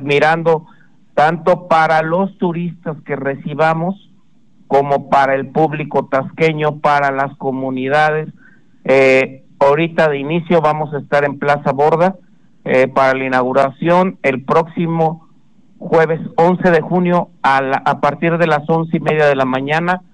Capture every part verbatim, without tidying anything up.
admirando tanto para los turistas que recibamos como para el público tasqueño, para las comunidades. Eh, ahorita de inicio vamos a estar en Plaza Borda eh, para la inauguración el próximo jueves once de junio a, la, a partir de las once y media de la mañana.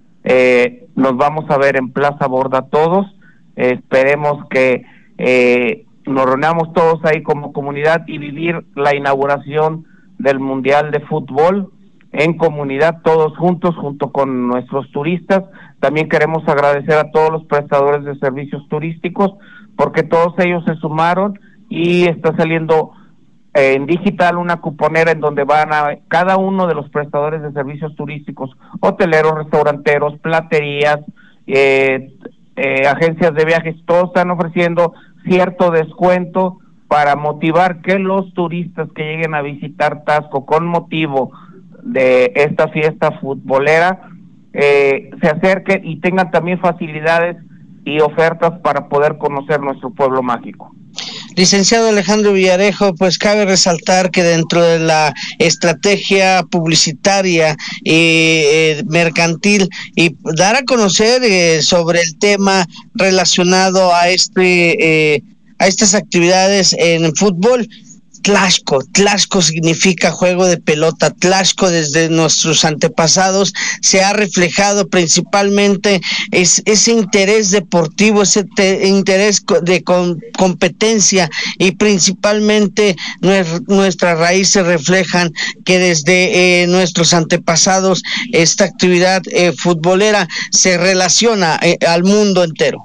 Eh, nos vamos a ver en Plaza Borda todos. Eh, esperemos que eh, nos reunamos todos ahí como comunidad y vivir la inauguración del Mundial de Fútbol en comunidad, todos juntos, junto con nuestros turistas. También queremos agradecer a todos los prestadores de servicios turísticos, porque todos ellos se sumaron y está saliendo eh, en digital una cuponera en donde van a cada uno de los prestadores de servicios turísticos, hoteleros, restauranteros, platerías, eh, eh, agencias de viajes, todos están ofreciendo cierto descuento para motivar que los turistas que lleguen a visitar Taxco con motivo de esta fiesta futbolera eh, se acerquen y tengan también facilidades y ofertas para poder conocer nuestro pueblo mágico. Licenciado Alejandro Villarejo, pues cabe resaltar que dentro de la estrategia publicitaria y eh, mercantil y dar a conocer eh, sobre el tema relacionado a este eh, a estas actividades en fútbol, Tlaxco, Tlaxco significa juego de pelota. Tlaxco desde nuestros antepasados se ha reflejado principalmente es, ese interés deportivo, ese te, interés de con, competencia y principalmente nuer, nuestras raíces reflejan que desde eh, nuestros antepasados esta actividad eh, futbolera se relaciona eh, al mundo entero.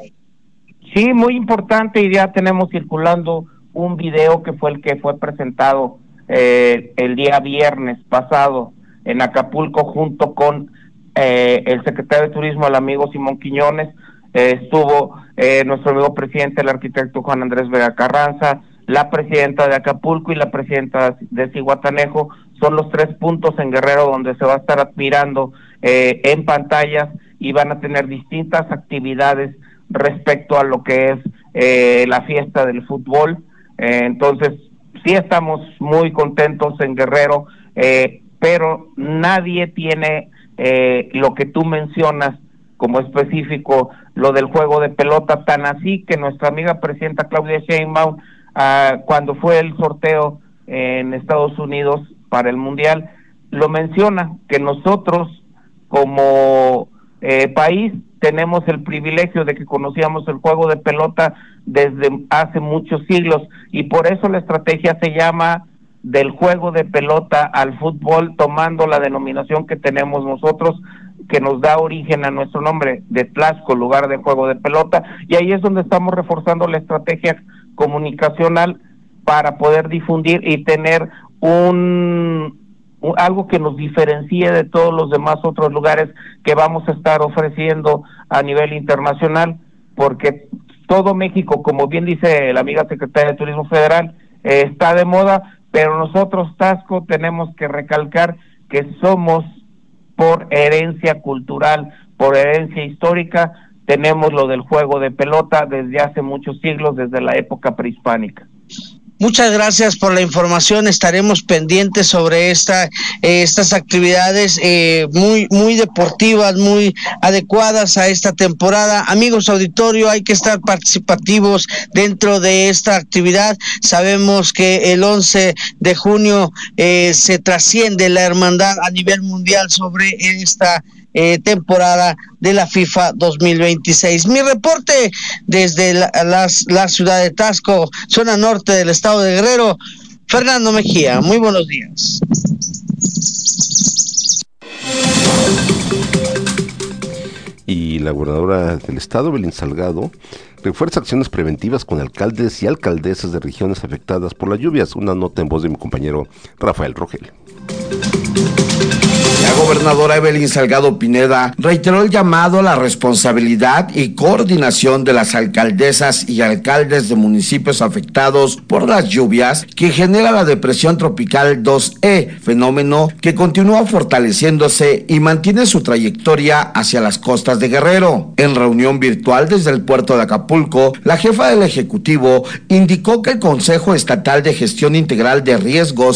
Sí, muy importante, y ya tenemos circulando un video que fue el que fue presentado eh, el día viernes pasado en Acapulco junto con eh, el secretario de Turismo, el amigo Simón Quiñones. Eh, estuvo eh, nuestro amigo presidente, el arquitecto Juan Andrés Vega Carranza, la presidenta de Acapulco y la presidenta de Zihuatanejo. Son los tres puntos en Guerrero donde se va a estar admirando eh, en pantallas, y van a tener distintas actividades respecto a lo que es eh, la fiesta del fútbol. Eh, entonces, sí estamos muy contentos en Guerrero, eh, pero nadie tiene eh, lo que tú mencionas como específico, lo del juego de pelota, tan así que nuestra amiga presidenta Claudia Sheinbaum, uh, cuando fue el sorteo en Estados Unidos para el Mundial, lo menciona, que nosotros como eh, país tenemos el privilegio de que conocíamos el juego de pelota desde hace muchos siglos, y por eso la estrategia se llama del juego de pelota al fútbol, tomando la denominación que tenemos nosotros, que nos da origen a nuestro nombre de Tlaxco, lugar de juego de pelota, y ahí es donde estamos reforzando la estrategia comunicacional para poder difundir y tener un algo que nos diferencie de todos los demás otros lugares que vamos a estar ofreciendo a nivel internacional, porque todo México, como bien dice la amiga secretaria de Turismo Federal, eh, está de moda, pero nosotros, Taxco, tenemos que recalcar que somos, por herencia cultural, por herencia histórica, tenemos lo del juego de pelota desde hace muchos siglos, desde la época prehispánica. Muchas gracias por la información. Estaremos pendientes sobre esta eh, estas actividades eh, muy muy deportivas, muy adecuadas a esta temporada. Amigos auditorio, hay que estar participativos dentro de esta actividad. Sabemos que el once de junio eh, se trasciende la hermandad a nivel mundial sobre esta Eh, temporada de la FIFA dos mil veintiséis. Mi reporte desde la, la, la ciudad de Taxco, zona norte del estado de Guerrero, Fernando Mejía. Muy buenos días. Y la gobernadora del estado, Evelyn Salgado, refuerza acciones preventivas con alcaldes y alcaldesas de regiones afectadas por las lluvias. Una nota en voz de mi compañero Rafael Rogel. La gobernadora Evelyn Salgado Pineda reiteró el llamado a la responsabilidad y coordinación de las alcaldesas y alcaldes de municipios afectados por las lluvias que genera la depresión tropical dos E, fenómeno que continúa fortaleciéndose y mantiene su trayectoria hacia las costas de Guerrero. En reunión virtual desde el puerto de Acapulco, la jefa del Ejecutivo indicó que el Consejo Estatal de Gestión Integral de Riesgos